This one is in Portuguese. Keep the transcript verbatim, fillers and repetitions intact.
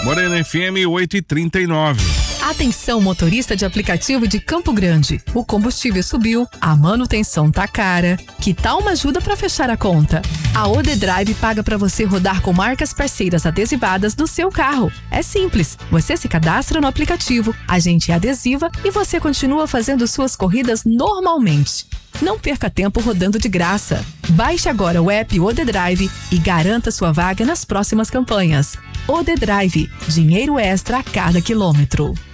Morena F M oito e trinta e nove. Atenção, motorista de aplicativo de Campo Grande. O combustível subiu, a manutenção tá cara. Que tal uma ajuda para fechar a conta? A O D Drive paga para você rodar com marcas parceiras adesivadas do seu carro. É simples. Você se cadastra no aplicativo, a gente adesiva e você continua fazendo suas corridas normalmente. Não perca tempo rodando de graça. Baixe agora o app O D Drive e garanta sua vaga nas próximas campanhas. O D Drive, dinheiro extra a cada quilômetro.